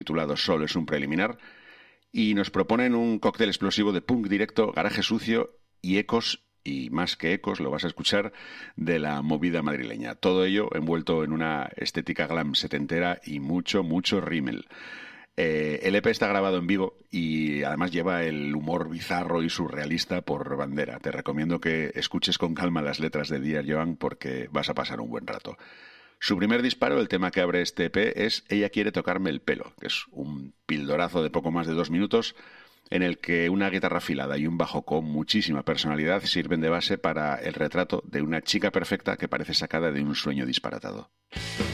titulado Solo es un preliminar, y nos proponen un cóctel explosivo de punk directo, garaje sucio y ecos, y más que ecos, lo vas a escuchar, de la movida madrileña. Todo ello envuelto en una estética glam setentera y mucho, mucho rímel. El EP está grabado en Vigo y además lleva el humor bizarro y surrealista por bandera. Te recomiendo que escuches con calma las letras de Dear Joan porque vas a pasar un buen rato. Su primer disparo, el tema que abre este EP, es Ella quiere tocarme el pelo, que es un pildorazo de poco más de 2 minutos en el que una guitarra afilada y un bajo con muchísima personalidad sirven de base para el retrato de una chica perfecta que parece sacada de un sueño disparatado.